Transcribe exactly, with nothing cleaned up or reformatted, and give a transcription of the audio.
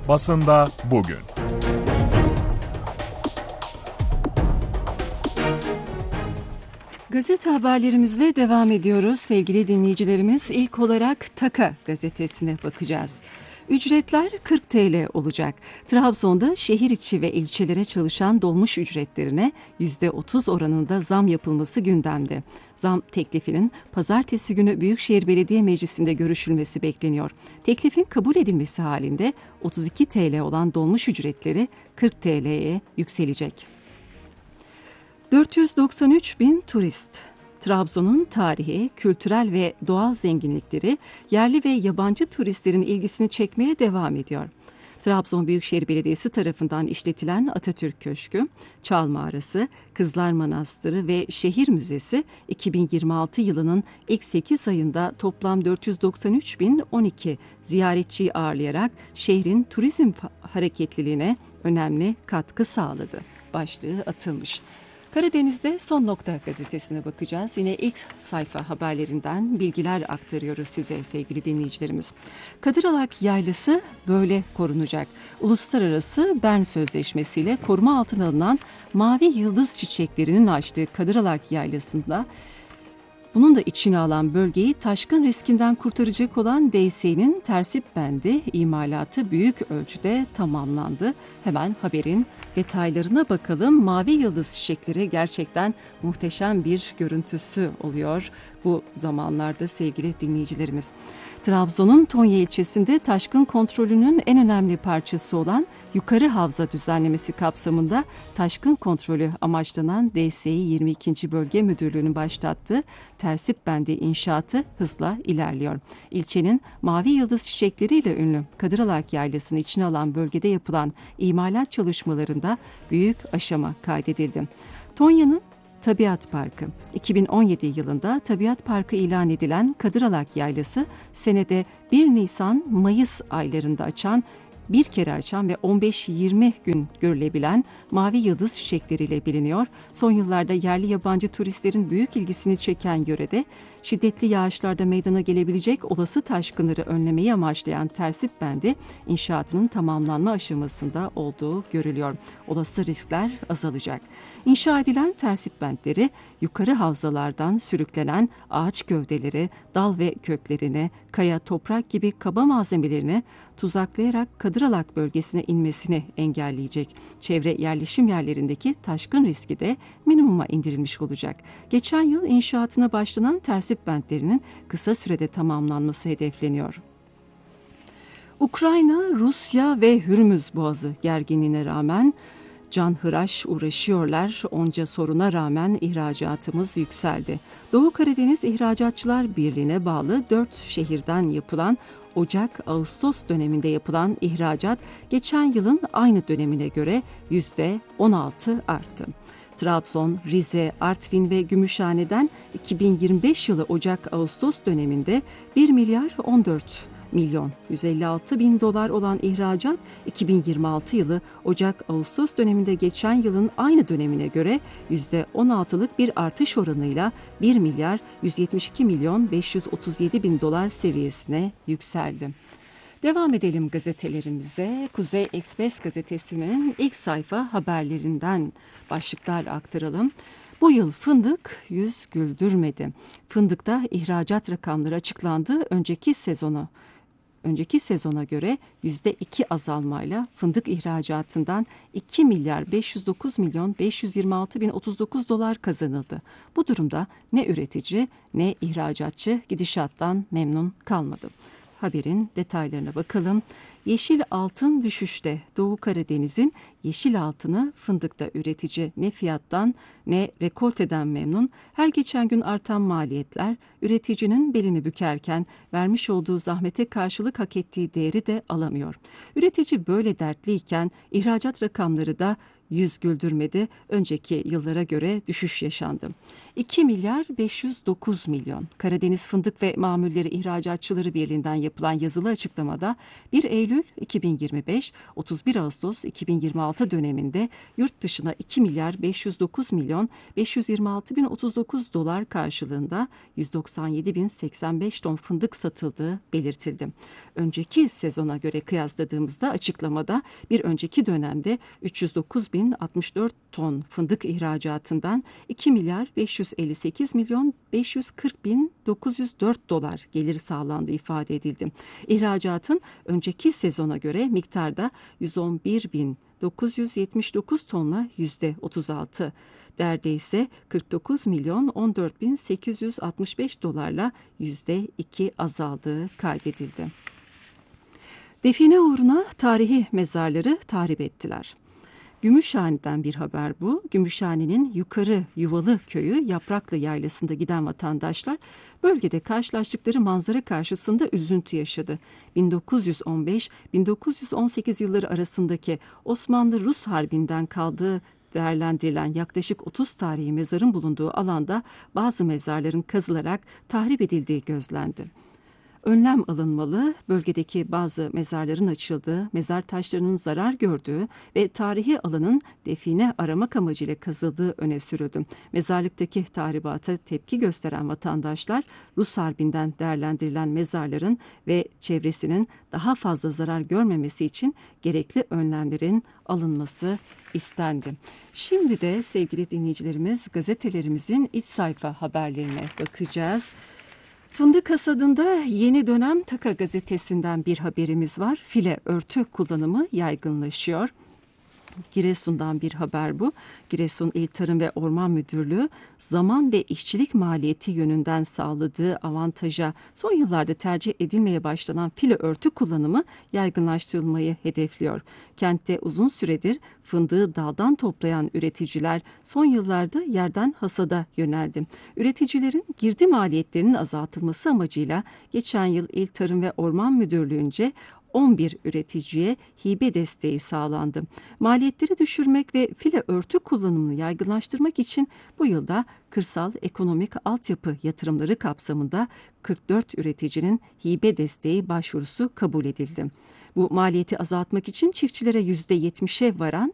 Basında bugün. Gazete haberlerimizle devam ediyoruz sevgili dinleyicilerimiz. İlk olarak Taka gazetesine bakacağız. Ücretler kırk TL olacak. Trabzon'da şehir içi ve ilçelere çalışan dolmuş ücretlerine yüzde otuz oranında zam yapılması gündemde. Zam teklifinin pazartesi günü Büyükşehir Belediye Meclisi'nde görüşülmesi bekleniyor. Teklifin kabul edilmesi halinde otuz iki TL olan dolmuş ücretleri kırk TL'ye yükselecek. dört yüz doksan üç bin turist. Trabzon'un tarihi, kültürel ve doğal zenginlikleri yerli ve yabancı turistlerin ilgisini çekmeye devam ediyor. Trabzon Büyükşehir Belediyesi tarafından işletilen Atatürk Köşkü, Çal Mağarası, Kızlar Manastırı ve Şehir Müzesi iki bin yirmi altı yılının ilk sekiz ayında toplam dört yüz doksan üç bin on iki ziyaretçiyi ağırlayarak şehrin turizm hareketliliğine önemli katkı sağladı. Başlığı atılmış. Karadeniz'de Son Nokta gazetesine bakacağız. Yine ilk sayfa haberlerinden bilgiler aktarıyoruz size sevgili dinleyicilerimiz. Kadıralak Yaylası böyle korunacak. Uluslararası Bern Sözleşmesi ile koruma altına alınan mavi yıldız çiçeklerinin açtığı Kadıralak Yaylası'nda bunun da içine alan bölgeyi taşkın riskinden kurtaracak olan D S E'nin tersip bendi imalatı büyük ölçüde tamamlandı. Hemen haberin detaylarına bakalım. Mavi yıldız çiçekleri gerçekten muhteşem bir görüntüsü oluyor bu zamanlarda sevgili dinleyicilerimiz. Trabzon'un Tonya ilçesinde taşkın kontrolünün en önemli parçası olan Yukarı Havza düzenlemesi kapsamında taşkın kontrolü amaçlanan D S E yirmi ikinci Bölge Müdürlüğü'nün başlattığı tersip bendi inşaatı hızla ilerliyor. İlçenin mavi yıldız çiçekleriyle ünlü Kadıralak Yaylası'nı içine alan bölgede yapılan imalat çalışmalarında büyük aşama kaydedildi. Tonya'nın Tabiat Parkı. iki bin on yedi yılında Tabiat Parkı ilan edilen Kadıralak Yaylası senede bir Nisan Mayıs aylarında açan bir kere açan ve on beş yirmi gün görülebilen mavi yıldız çiçekleriyle biliniyor. Son yıllarda yerli yabancı turistlerin büyük ilgisini çeken yörede şiddetli yağışlarda meydana gelebilecek olası taşkınları önlemeyi amaçlayan tersip bendi inşaatının tamamlanma aşamasında olduğu görülüyor. Olası riskler azalacak. İnşa edilen tersip bentleri yukarı havzalardan sürüklenen ağaç gövdeleri, dal ve köklerine, kaya, toprak gibi kaba malzemelerini tuzaklayarak Kadıralak bölgesine inmesini engelleyecek. Çevre yerleşim yerlerindeki taşkın riski de minimuma indirilmiş olacak. Geçen yıl inşaatına başlanan tersip bentlerinin kısa sürede tamamlanması hedefleniyor. Ukrayna, Rusya ve Hürmüz Boğazı gerginliğine rağmen canhıraş uğraşıyorlar. Onca soruna rağmen ihracatımız yükseldi. Doğu Karadeniz İhracatçılar Birliği'ne bağlı dört şehirden yapılan Ocak-Ağustos döneminde yapılan ihracat geçen yılın aynı dönemine göre yüzde on altı arttı. Trabzon, Rize, Artvin ve Gümüşhane'den iki bin yirmi beş yılı Ocak-Ağustos döneminde bir milyar on dört milyon yüz elli altı bin dolar olan ihracat iki bin yirmi altı yılı Ocak-Ağustos döneminde geçen yılın aynı dönemine göre yüzde on altılık bir artış oranıyla bir milyar yüz yetmiş iki milyon beş yüz otuz yedi bin dolar seviyesine yükseldi. Devam edelim gazetelerimize. Kuzey Ekspres gazetesinin ilk sayfa haberlerinden başlıklar aktaralım. Bu yıl fındık yüz güldürmedi. Fındıkta ihracat rakamları açıklandı. Önceki sezonu Önceki sezona göre yüzde iki azalmayla fındık ihracatından iki milyar beş yüz dokuz milyon beş yüz yirmi altı bin otuz dokuz dolar kazanıldı. Bu durumda ne üretici ne ihracatçı gidişattan memnun kalmadı. Haberin detaylarına bakalım. Yeşil altın düşüşte. Doğu Karadeniz'in yeşil altını fındıkta üretici ne fiyattan ne rekolteden memnun. Her geçen gün artan maliyetler üreticinin belini bükerken vermiş olduğu zahmete karşılık hak ettiği değeri de alamıyor. Üretici böyle dertliyken ihracat rakamları da yüz güldürmedi. Önceki yıllara göre düşüş yaşandı. iki milyar beş yüz dokuz milyon. Karadeniz Fındık ve Mamulleri İhracatçıları Birliği'nden yapılan yazılı açıklamada bir Eylül iki bin yirmi beş otuz bir Ağustos iki bin yirmi altı döneminde yurt dışına iki milyar beş yüz dokuz milyon beş yüz yirmi altı bin otuz dokuz dolar karşılığında yüz doksan yedi bin seksen beş ton fındık satıldığı belirtildi. Önceki sezona göre kıyasladığımızda açıklamada bir önceki dönemde üç yüz dokuz bin altmış dört ton fındık ihracatından iki milyar beş yüz elli sekiz milyon beş yüz kırk bin dokuz yüz dört dolar gelir sağlandığı ifade edildi. İhracatın önceki sezona göre miktarda yüz on bir bin dokuz yüz yetmiş dokuz tonla yüzde otuz altı, değerde ise kırk dokuz milyon on dört bin sekiz yüz altmış beş dolarla yüzde iki azaldığı kaydedildi. Define uğruna tarihi mezarları tahrip ettiler. Gümüşhane'den bir haber bu. Gümüşhane'nin Yukarı Yuvalı Köyü Yapraklı Yaylası'nda giden vatandaşlar bölgede karşılaştıkları manzara karşısında üzüntü yaşadı. bin dokuz yüz on beş bin dokuz yüz on sekiz yılları arasındaki Osmanlı-Rus Harbi'nden kaldığı değerlendirilen yaklaşık otuz tarihi mezarın bulunduğu alanda bazı mezarların kazılarak tahrip edildiği gözlendi. Önlem alınmalı, bölgedeki bazı mezarların açıldığı, mezar taşlarının zarar gördüğü ve tarihi alanın define aramak amacıyla kazıldığı öne sürüldü. Mezarlıktaki tahribata tepki gösteren vatandaşlar, Rus Harbi'nden değerlendirilen mezarların ve çevresinin daha fazla zarar görmemesi için gerekli önlemlerin alınması istendi. Şimdi de sevgili dinleyicilerimiz, gazetelerimizin iç sayfa haberlerine bakacağız. Fındık hasadında yeni dönem Taka gazetesinden bir haberimiz var. File örtü kullanımı yaygınlaşıyor. Giresun'dan bir haber bu. Giresun İl Tarım ve Orman Müdürlüğü zaman ve işçilik maliyeti yönünden sağladığı avantaja son yıllarda tercih edilmeye başlanan file örtü kullanımı yaygınlaştırılmayı hedefliyor. Kentte uzun süredir fındığı daldan toplayan üreticiler son yıllarda yerden hasada yöneldi. Üreticilerin girdi maliyetlerinin azaltılması amacıyla geçen yıl İl Tarım ve Orman Müdürlüğü'nce on bir üreticiye hibe desteği sağlandı. Maliyetleri düşürmek ve file örtü kullanımını yaygınlaştırmak için bu yılda kırsal ekonomik altyapı yatırımları kapsamında kırk dört üreticinin hibe desteği başvurusu kabul edildi. Bu maliyeti azaltmak için çiftçilere yüzde yetmişe varan